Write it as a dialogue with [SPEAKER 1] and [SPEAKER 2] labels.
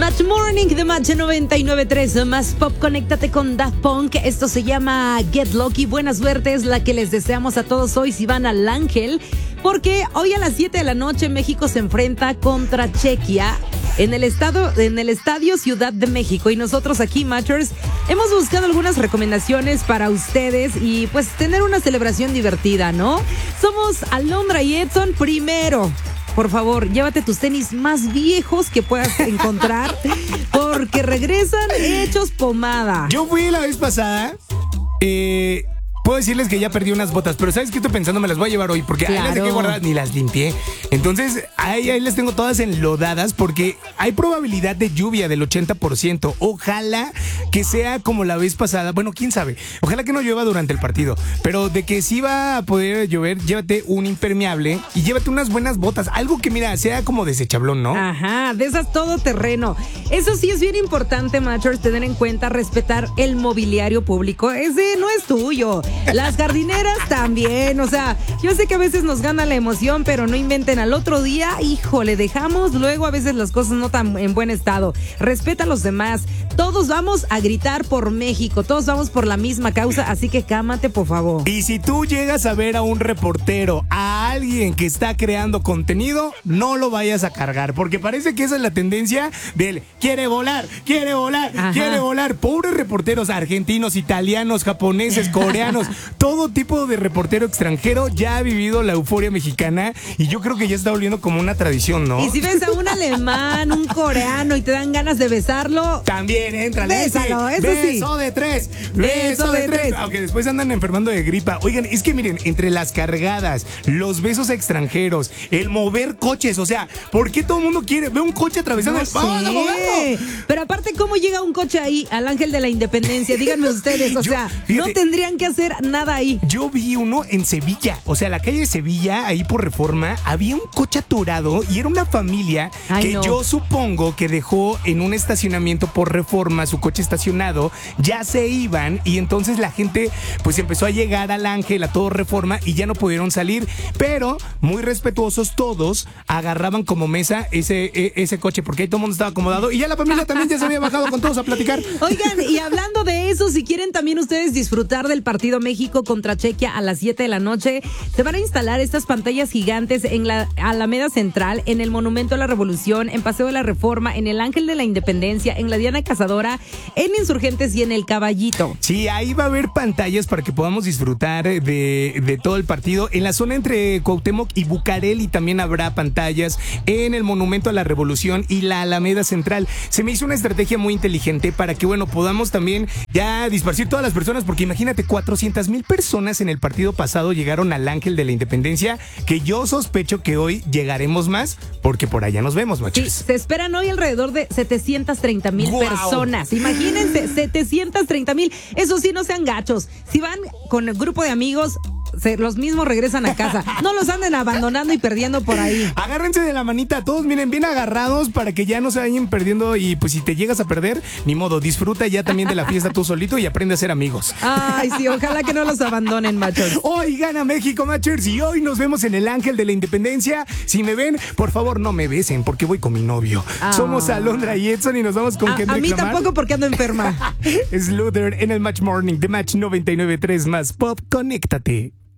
[SPEAKER 1] Match Morning de Match 99.3 más Pop. Conéctate con Daft Punk. Esto se llama Get Lucky. Buena suerte es la que les deseamos a todos hoy si van al Ángel, porque hoy a las 7 de la noche México se enfrenta contra Chequia en el Estadio Ciudad de México. Y nosotros aquí, Matchers, hemos buscado algunas recomendaciones para ustedes y pues tener una celebración divertida, ¿no? Somos Alondra y Edson. Primero, por favor, llévate tus tenis más viejos que puedas encontrar, porque regresan hechos pomada.
[SPEAKER 2] Yo fui la vez pasada. Puedo decirles que ya perdí unas botas, pero ¿sabes qué estoy pensando? Me las voy a llevar hoy porque ahí las dejé guardadas, ni las limpié. Entonces, ahí las tengo todas enlodadas porque hay probabilidad de lluvia del 80%. Ojalá que sea como la vez pasada. Bueno, quién sabe. Ojalá que no llueva durante el partido. Pero de que sí va a poder llover, llévate un impermeable y llévate unas buenas botas. Algo que, mira, sea como desechablón, ¿no?
[SPEAKER 1] Ajá, de esas todoterreno. Eso sí es bien importante, Matchers, tener en cuenta, respetar el mobiliario público. Ese no es tuyo. Las jardineras también, o sea, yo sé que a veces nos gana la emoción, pero no inventen al otro día, híjole, dejamos luego a veces las cosas no tan en buen estado. Respeta a los demás. Todos vamos a gritar por México, todos vamos por la misma causa, así que cámate, por favor.
[SPEAKER 2] Y si tú llegas a ver a un reportero, a alguien que está creando contenido, no lo vayas a cargar, porque parece que esa es la tendencia del quiere volar, quiere volar, ajá, quiere volar. Pobres reporteros argentinos, italianos, japoneses, coreanos, todo tipo de reportero extranjero ya ha vivido la euforia mexicana y yo creo que ya está volviendo como una tradición, ¿no?
[SPEAKER 1] Y si ves a un alemán, un coreano y te dan ganas de besarlo,
[SPEAKER 2] también entrale.
[SPEAKER 1] Bésalo, eso sí.
[SPEAKER 2] Beso de tres. Beso de tres. Aunque después andan enfermando de gripa. Oigan, es que miren, entre las cargadas, los besos extranjeros, el mover coches, o sea, ¿por qué todo el mundo quiere? Ve un coche atravesando.
[SPEAKER 1] No
[SPEAKER 2] ¡Vamos a moverlo!
[SPEAKER 1] Pero aparte, ¿cómo llega un coche ahí al Ángel de la Independencia? Díganme ustedes, o sea, fíjate, no tendrían que hacer nada ahí.
[SPEAKER 2] Yo vi uno en Sevilla, o sea, la calle de Sevilla, ahí por Reforma, había un coche atorado y era una familia yo supongo que dejó en un estacionamiento por Reforma su coche estacionado, ya se iban y entonces la gente pues empezó a llegar al Ángel, a todo Reforma y ya no pudieron salir, pero muy respetuosos todos agarraban como mesa ese coche porque ahí todo el mundo estaba acomodado y ya la familia también ya se había bajado con todos a platicar.
[SPEAKER 1] Oigan, y hablando de eso, si quieren también ustedes disfrutar del partido México contra Chequia a las 7 de la noche, se van a instalar estas pantallas gigantes en la Alameda Central, en el Monumento a la Revolución, en Paseo de la Reforma, en el Ángel de la Independencia, en la Diana Cazadora, en Insurgentes y en el Caballito.
[SPEAKER 2] Sí, ahí va a haber pantallas para que podamos disfrutar de todo el partido. En la zona entre Cuauhtémoc y Bucareli también habrá pantallas, en el Monumento a la Revolución y la Alameda Central. Se me hizo una estrategia muy inteligente para que, bueno, podamos también ya dispersar todas las personas, porque imagínate, 400,000 personas en el partido pasado llegaron al Ángel de la Independencia, que yo sospecho que hoy llegaremos más, porque por allá nos vemos, machos.
[SPEAKER 1] Sí, se esperan hoy alrededor de 730,000 personas. Imagínense, 730,000. Eso sí, no sean gachos. Si van con el grupo de amigos, los mismos regresan a casa. No los anden abandonando y perdiendo por ahí.
[SPEAKER 2] Agárrense de la manita, todos miren bien agarrados para que ya no se vayan perdiendo y pues si te llegas a perder, ni modo, disfruta ya también de la fiesta tú solito y aprende a ser amigos.
[SPEAKER 1] Ay, sí, ojalá que no los abandonen, machos.
[SPEAKER 2] Hoy gana México, machos, y hoy nos vemos en el Ángel de la Independencia. Si me ven, por favor no me besen porque voy con mi novio. Somos Alondra y Edson y nos vamos con Kendrick
[SPEAKER 1] Lamar. A mí tampoco porque ando enferma.
[SPEAKER 2] Sluther en el Match Morning de Match 99.3 más Pop. Conéctate.